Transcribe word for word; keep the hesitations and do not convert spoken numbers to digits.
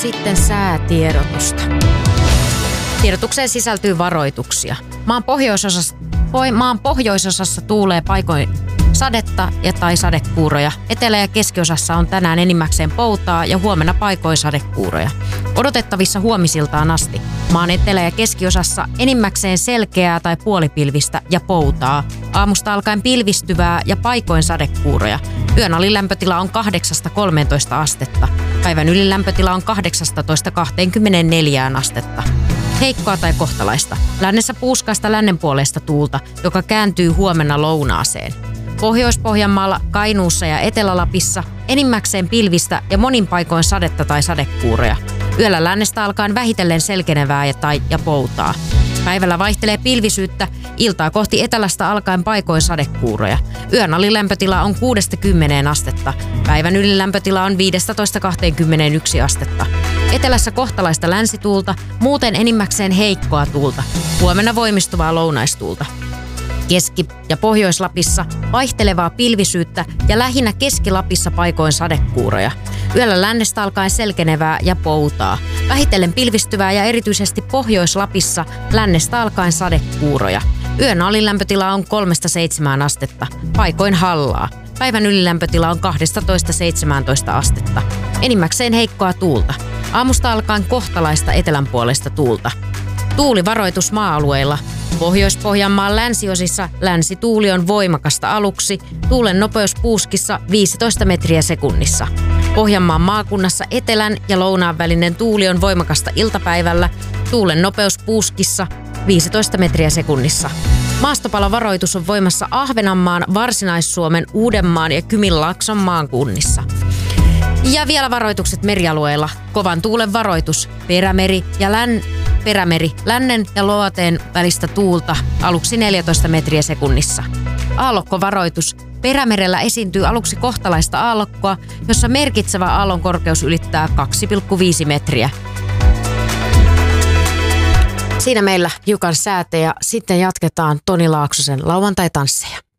sitten säätiedotusta. Tiedotukseen sisältyy varoituksia. Maan pohjoisosassa, maan pohjoisosassa tuulee paikoin sadetta ja tai sadekuuroja. Etelä- ja keskiosassa on tänään enimmäkseen poutaa ja huomenna paikoin sadekuuroja. Odotettavissa huomisiltaan asti. Maan etelä- ja keskiosassa enimmäkseen selkeää tai puolipilvistä ja poutaa. Aamusta alkaen pilvistyvää ja paikoin sadekuuroja. Yön alilämpötila on kahdeksasta kolmeentoista astetta. Päivän ylilämpötila on kahdeksastatoista kaksikymmentäneljä astetta. Heikkoa tai kohtalaista. Lännessä puuskaista lännenpuoleista tuulta, joka kääntyy huomenna lounaaseen. Pohjois-Pohjanmaalla, Kainuussa ja Etelä-Lapissa enimmäkseen pilvistä ja monin paikoin sadetta tai sadekuuroja. Yöllä lännestä alkaen vähitellen selkenevää ja, tai, ja poutaa. Päivällä vaihtelee pilvisyyttä, iltaa kohti etelästä alkaen paikoin sadekuuroja. Yön alilämpötila on kuudesta kymmeneen astetta. Päivän ylilämpötila on viidestätoista kaksikymmentäyksi astetta. Etelässä kohtalaista länsituulta, muuten enimmäkseen heikkoa tuulta. Huomenna voimistuvaa lounaistuulta. Keski- ja Pohjois-Lapissa vaihtelevaa pilvisyyttä ja lähinnä Keski-Lapissa paikoin sadekuuroja. Yöllä lännestä alkaen selkenevää ja poutaa. Vähitellen pilvistyvää ja erityisesti Pohjois-Lapissa lännestä alkaen sadekuuroja. Yön alilämpötila on kolmesta seitsemään astetta, paikoin hallaa. Päivän ylilämpötila on kaksitoista seitsemäntoista astetta. Enimmäkseen heikkoa tuulta. Aamusta alkaen kohtalaista etelänpuolesta tuulta. Tuulivaroitus maa-alueilla. Pohjois-Pohjanmaan länsiosissa länsituuli on voimakasta aluksi, tuulen nopeus puuskissa viisitoista metriä sekunnissa. Pohjanmaan maakunnassa etelän ja lounaan välinen tuuli on voimakasta iltapäivällä, tuulen nopeus puuskissa viisitoista metriä sekunnissa. Maastopalovaroitus on voimassa Ahvenanmaan, Varsinais-Suomen, Uudenmaan ja Kymenlaakson maakunnissa. Ja vielä varoitukset merialueilla. Kovan tuulen varoitus, perämeri ja län... Perämeri, lännen ja luoteen välistä tuulta, aluksi neljätoista metriä sekunnissa. Aallokkovaroitus. Perämerellä esiintyy aluksi kohtalaista aallokkoa, jossa merkitsevä aallon korkeus ylittää kaksi pilkku viisi metriä. Siinä meillä hiukan säätä ja sitten jatketaan Toni Laaksosen lauantai-tansseja.